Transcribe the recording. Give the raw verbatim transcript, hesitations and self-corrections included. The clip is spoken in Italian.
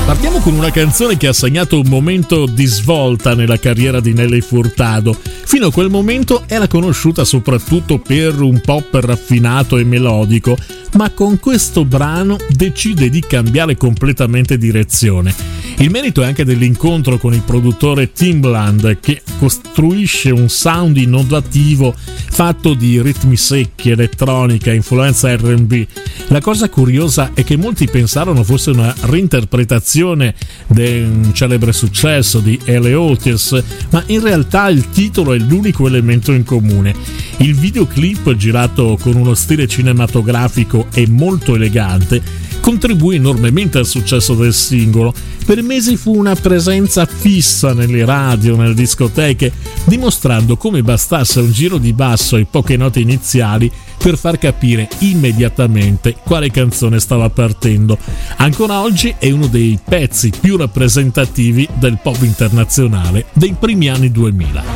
Partiamo con una canzone che ha segnato un momento di svolta nella carriera di Nelly Furtado. Fino a quel momento era conosciuta soprattutto per un pop raffinato e melodico, ma con questo brano decide di cambiare completamente direzione. Il merito è anche dell'incontro con il produttore Timbaland, che costruisce un sound innovativo fatto di ritmi secchi, elettronica, influenza erre and bi. La cosa curiosa è che molti pensarono fosse una reinterpretazione del celebre successo di L. Otis, ma in realtà il titolo è l'unico elemento in comune. Il videoclip, girato con uno stile cinematografico e molto elegante, contribuì enormemente al successo del singolo. Per mesi fu una presenza fissa nelle radio, nelle discoteche, dimostrando come bastasse un giro di basso e poche note iniziali per far capire immediatamente quale canzone stava partendo. Ancora oggi è uno dei pezzi più rappresentativi del pop internazionale dei primi anni duemila.